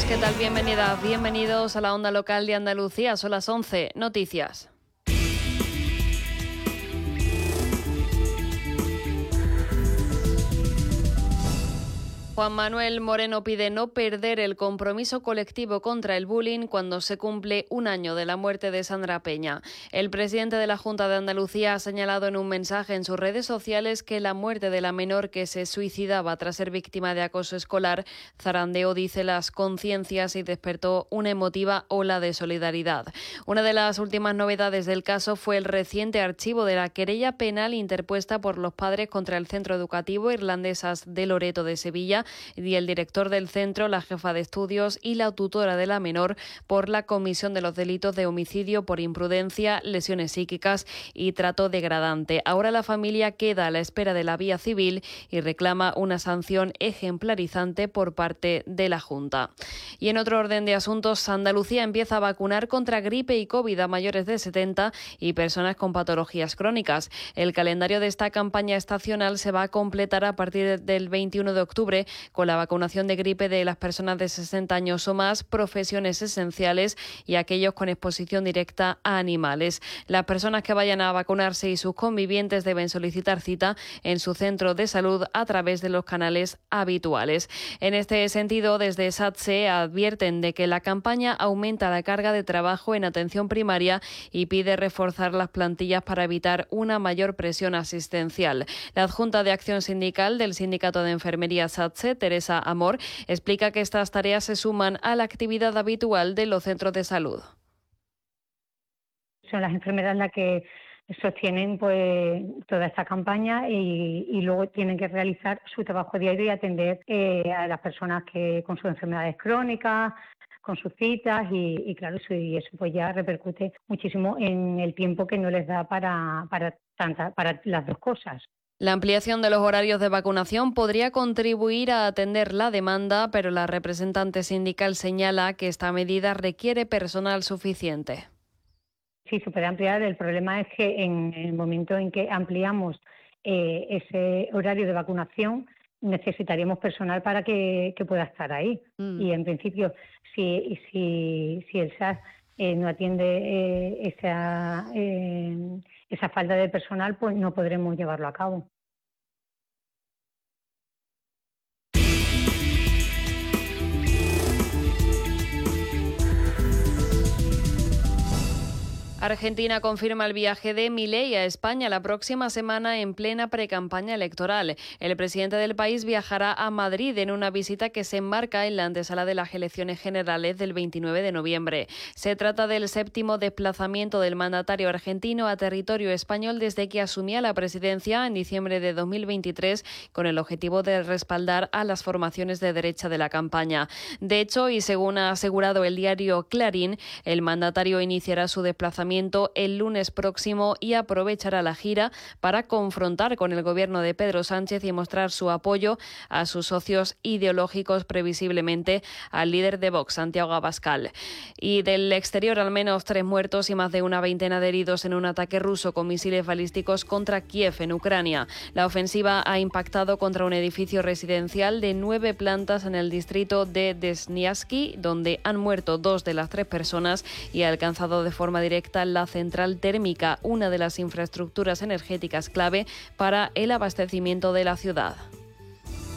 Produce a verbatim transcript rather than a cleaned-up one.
buenas, ¿qué tal? Bienvenidas, bienvenidos a la onda local de Andalucía. Son las once, noticias. Juan Manuel Moreno pide no perder el compromiso colectivo contra el bullying cuando se cumple un año de la muerte de Sandra Peña. El presidente de la Junta de Andalucía ha señalado en un mensaje en sus redes sociales que la muerte de la menor que se suicidaba tras ser víctima de acoso escolar zarandeó, dice, las conciencias y despertó una emotiva ola de solidaridad. Una de las últimas novedades del caso fue el reciente archivo de la querella penal interpuesta por los padres contra el Centro Educativo Irlandesas de Loreto de Sevilla y el director del centro, la jefa de estudios y la tutora de la menor por la comisión de los delitos de homicidio por imprudencia, lesiones psíquicas y trato degradante. Ahora la familia queda a la espera de la vía civil y reclama una sanción ejemplarizante por parte de la Junta. Y en otro orden de asuntos, Andalucía empieza a vacunar contra gripe y COVID a mayores de setenta y personas con patologías crónicas. El calendario de esta campaña estacional se va a completar a partir del veintiuno de octubre con la vacunación de gripe de las personas de sesenta años o más, profesiones esenciales y aquellos con exposición directa a animales. Las personas que vayan a vacunarse y sus convivientes deben solicitar cita en su centro de salud a través de los canales habituales. En este sentido, desde SATSE advierten de que la campaña aumenta la carga de trabajo en atención primaria y pide reforzar las plantillas para evitar una mayor presión asistencial. La adjunta de Acción Sindical del Sindicato de Enfermería SATSE, Teresa Amor, explica que estas tareas se suman a la actividad habitual de los centros de salud. Son las enfermeras las que sostienen pues toda esta campaña y, y luego tienen que realizar su trabajo diario y atender eh, a las personas que con sus enfermedades crónicas, con sus citas y, y claro, eso, y eso pues ya repercute muchísimo en el tiempo que no les da para, para, tanta, para las dos cosas. La ampliación de los horarios de vacunación podría contribuir a atender la demanda, pero la representante sindical señala que esta medida requiere personal suficiente. Sí, se puede ampliar. El problema es que en el momento en que ampliamos eh, ese horario de vacunación, necesitaríamos personal para que, que pueda estar ahí. Mm. Y en principio, si, si, si el S A S eh, no atiende eh, esa, eh, esa falta de personal, pues no podremos llevarlo a cabo. Argentina confirma el viaje de Milei a España la próxima semana en plena precampaña electoral. El presidente del país viajará a Madrid en una visita que se enmarca en la antesala de las elecciones generales del veintinueve de noviembre. Se trata del séptimo desplazamiento del mandatario argentino a territorio español desde que asumía la presidencia en diciembre de dos mil veintitrés con el objetivo de respaldar a las formaciones de derecha de la campaña. De hecho, y según ha asegurado el diario Clarín, el mandatario iniciará su desplazamiento el lunes próximo y aprovechará la gira para confrontar con el gobierno de Pedro Sánchez y mostrar su apoyo a sus socios ideológicos, previsiblemente al líder de Vox, Santiago Abascal. Y del exterior, al menos tres muertos y más de una veintena de heridos en un ataque ruso con misiles balísticos contra Kiev, en Ucrania. La ofensiva ha impactado contra un edificio residencial de nueve plantas en el distrito de Desniansky, donde han muerto dos de las tres personas y ha alcanzado de forma directa la central térmica, una de las infraestructuras energéticas clave para el abastecimiento de la ciudad.